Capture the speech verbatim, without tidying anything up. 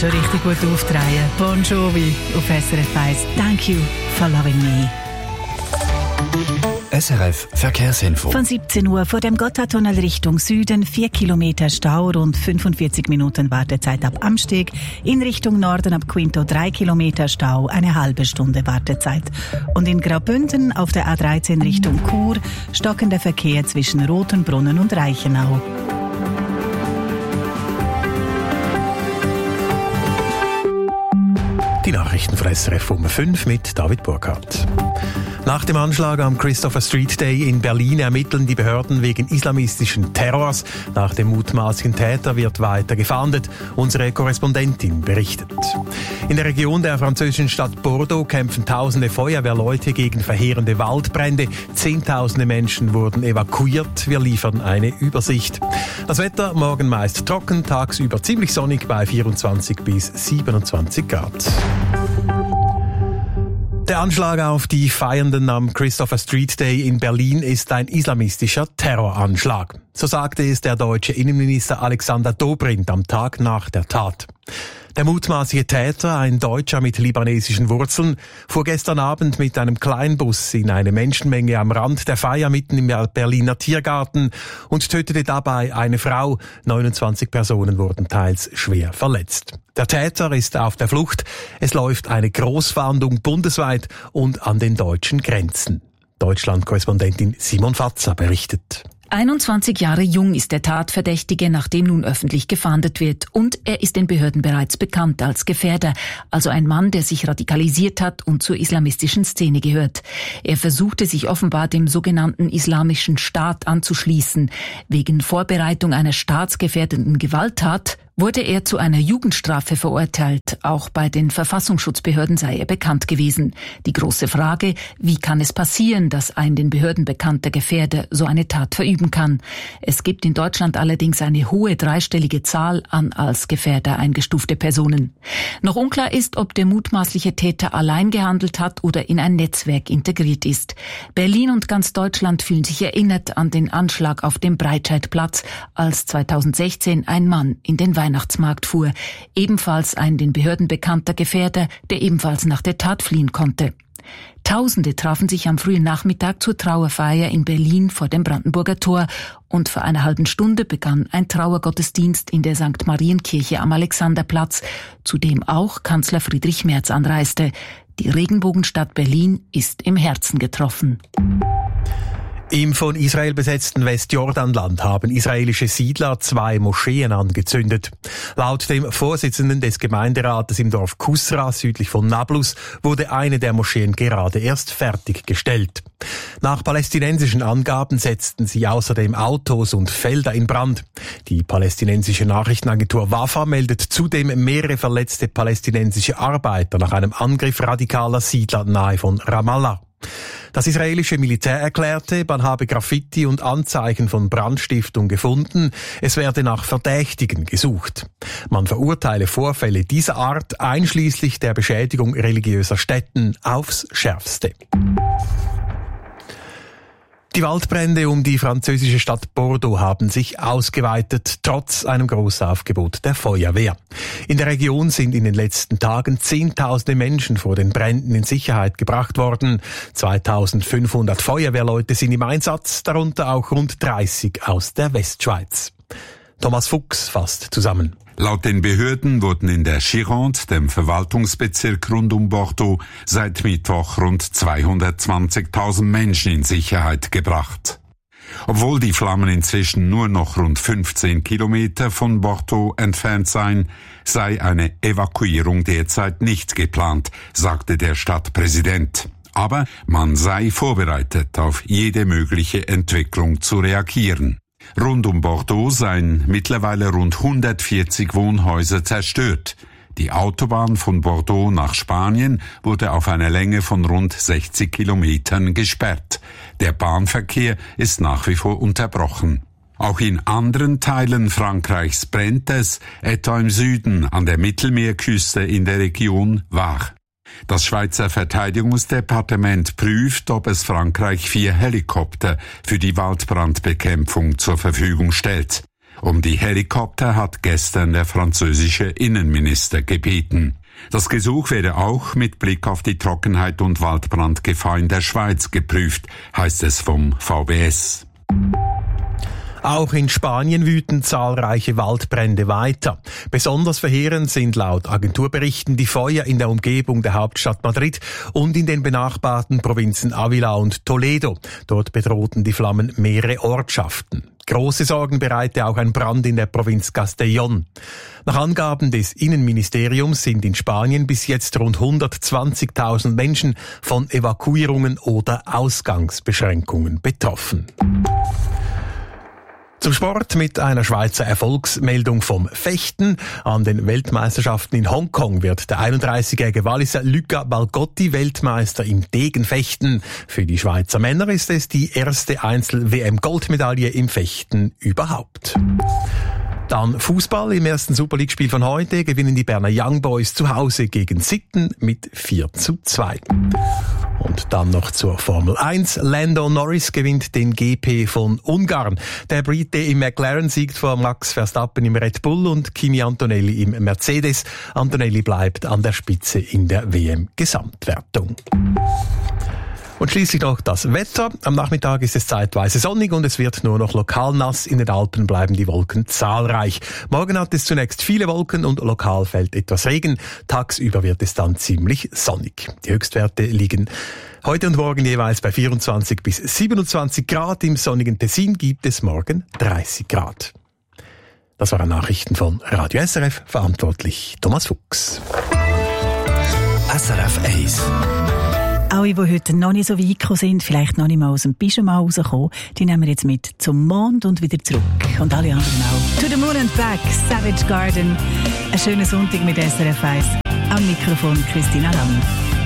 schon richtig gut auftreten. Bon Jovi auf S R F eins. Thank you for loving me. S R F Verkehrsinfo. Von siebzehn Uhr vor dem Gotthardtunnel Richtung Süden, vier Kilometer Stau, rund fünfundvierzig Minuten Wartezeit ab Amsteg. In Richtung Norden ab Quinto drei Kilometer Stau, eine halbe Stunde Wartezeit. Und in Graubünden auf der A dreizehn Richtung Chur, stockender Verkehr zwischen Rotenbrunnen und Reichenau. Die Nachrichten von S R F um fünf mit David Burkhardt. Nach dem Anschlag am Christopher Street Day in Berlin ermitteln die Behörden wegen islamistischen Terrors. Nach dem mutmaßlichen Täter wird weiter gefahndet. Unsere Korrespondentin berichtet. In der Region der französischen Stadt Bordeaux kämpfen tausende Feuerwehrleute gegen verheerende Waldbrände. Zehntausende Menschen wurden evakuiert. Wir liefern eine Übersicht. Das Wetter morgen meist trocken, tagsüber ziemlich sonnig bei vierundzwanzig bis siebenundzwanzig Grad. Der Anschlag auf die Feiernden am Christopher Street Day in Berlin ist ein islamistischer Terroranschlag. So sagte es der deutsche Innenminister Alexander Dobrindt am Tag nach der Tat. Der mutmaßliche Täter, ein Deutscher mit libanesischen Wurzeln, fuhr gestern Abend mit einem Kleinbus in eine Menschenmenge am Rand der Feier mitten im Berliner Tiergarten und tötete dabei eine Frau. neunundzwanzig Personen wurden teils schwer verletzt. Der Täter ist auf der Flucht. Es läuft eine Großfahndung bundesweit und an den deutschen Grenzen. Deutschland-Korrespondentin Simon Fatzer berichtet. einundzwanzig Jahre jung ist der Tatverdächtige, nach dem nun öffentlich gefahndet wird. Und er ist den Behörden bereits bekannt als Gefährder, also ein Mann, der sich radikalisiert hat und zur islamistischen Szene gehört. Er versuchte sich offenbar dem sogenannten Islamischen Staat anzuschließen. Wegen Vorbereitung einer staatsgefährdenden Gewalttat wurde er zu einer Jugendstrafe verurteilt. Auch bei den Verfassungsschutzbehörden sei er bekannt gewesen. Die große Frage, wie kann es passieren, dass ein den Behörden bekannter Gefährder so eine Tat verüben kann? Es gibt in Deutschland allerdings eine hohe dreistellige Zahl an als Gefährder eingestufte Personen. Noch unklar ist, ob der mutmaßliche Täter allein gehandelt hat oder in ein Netzwerk integriert ist. Berlin und ganz Deutschland fühlen sich erinnert an den Anschlag auf dem Breitscheidplatz, als zweitausendsechzehn ein Mann in den Weihnachtsmarkt fuhr. Ebenfalls ein den Behörden bekannter Gefährder, der ebenfalls nach der Tat fliehen konnte. Tausende trafen sich am frühen Nachmittag zur Trauerfeier in Berlin vor dem Brandenburger Tor und vor einer halben Stunde begann ein Trauergottesdienst in der Sankt Marienkirche am Alexanderplatz, zu dem auch Kanzler Friedrich Merz anreiste. Die Regenbogenstadt Berlin ist im Herzen getroffen. Im von Israel besetzten Westjordanland haben israelische Siedler zwei Moscheen angezündet. Laut dem Vorsitzenden des Gemeinderates im Dorf Kusra südlich von Nablus wurde eine der Moscheen gerade erst fertiggestellt. Nach palästinensischen Angaben setzten sie außerdem Autos und Felder in Brand. Die palästinensische Nachrichtenagentur Wafa meldet zudem mehrere verletzte palästinensische Arbeiter nach einem Angriff radikaler Siedler nahe von Ramallah. Das israelische Militär erklärte, man habe Graffiti und Anzeichen von Brandstiftung gefunden. Es werde nach Verdächtigen gesucht. Man verurteile Vorfälle dieser Art, einschließlich der Beschädigung religiöser Stätten, aufs Schärfste. Die Waldbrände um die französische Stadt Bordeaux haben sich ausgeweitet, trotz einem Großaufgebot der Feuerwehr. In der Region sind in den letzten Tagen Zehntausende Menschen vor den Bränden in Sicherheit gebracht worden. zweitausendfünfhundert Feuerwehrleute sind im Einsatz, darunter auch rund dreißig aus der Westschweiz. Thomas Fuchs fasst zusammen. Laut den Behörden wurden in der Gironde, dem Verwaltungsbezirk rund um Bordeaux, seit Mittwoch rund zweihundertzwanzigtausend Menschen in Sicherheit gebracht. Obwohl die Flammen inzwischen nur noch rund fünfzehn Kilometer von Bordeaux entfernt seien, sei eine Evakuierung derzeit nicht geplant, sagte der Stadtpräsident. Aber man sei vorbereitet, auf jede mögliche Entwicklung zu reagieren. Rund um Bordeaux seien mittlerweile rund hundertvierzig Wohnhäuser zerstört. Die Autobahn von Bordeaux nach Spanien wurde auf einer Länge von rund sechzig Kilometern gesperrt. Der Bahnverkehr ist nach wie vor unterbrochen. Auch in anderen Teilen Frankreichs brennt es, etwa im Süden an der Mittelmeerküste in der Region Var. Das Schweizer Verteidigungsdepartement prüft, ob es Frankreich vier Helikopter für die Waldbrandbekämpfung zur Verfügung stellt. Um die Helikopter hat gestern der französische Innenminister gebeten. Das Gesuch werde auch mit Blick auf die Trockenheit und Waldbrandgefahr in der Schweiz geprüft, heißt es vom V B S. Auch in Spanien wüten zahlreiche Waldbrände weiter. Besonders verheerend sind laut Agenturberichten die Feuer in der Umgebung der Hauptstadt Madrid und in den benachbarten Provinzen Ávila und Toledo. Dort bedrohten die Flammen mehrere Ortschaften. Große Sorgen bereite auch ein Brand in der Provinz Castellón. Nach Angaben des Innenministeriums sind in Spanien bis jetzt rund hundertzwanzigtausend Menschen von Evakuierungen oder Ausgangsbeschränkungen betroffen. Zum Sport mit einer Schweizer Erfolgsmeldung vom Fechten. An den Weltmeisterschaften in Hongkong wird der einunddreißigjährige Walliser Luca Balgotti Weltmeister im Degenfechten. Für die Schweizer Männer ist es die erste Einzel-W M-Goldmedaille im Fechten überhaupt. Dann Fußball. Im ersten Super League-Spiel von heute gewinnen die Berner Young Boys zu Hause gegen Sitten mit vier zu zwei. Und dann noch zur Formel eins. Lando Norris gewinnt den G P von Ungarn. Der Brite im McLaren siegt vor Max Verstappen im Red Bull und Kimi Antonelli im Mercedes. Antonelli bleibt an der Spitze in der W M-Gesamtwertung. Und schließlich noch das Wetter. Am Nachmittag ist es zeitweise sonnig und es wird nur noch lokal nass. In den Alpen bleiben die Wolken zahlreich. Morgen hat es zunächst viele Wolken und lokal fällt etwas Regen. Tagsüber wird es dann ziemlich sonnig. Die Höchstwerte liegen heute und morgen jeweils bei vierundzwanzig bis siebenundzwanzig Grad. Im sonnigen Tessin gibt es morgen dreißig Grad. Das waren Nachrichten von Radio S R F, verantwortlich Thomas Fuchs. S R F eins. Alle, die heute noch nicht so weit gekommen sind, vielleicht noch nicht mal aus dem Pyjama rausgekommen, die nehmen wir jetzt mit zum Mond und wieder zurück. Und alle anderen auch. To the Moon and Back, Savage Garden. Ein schöner Sonntag mit S R F eins. Am Mikrofon Christina Lang.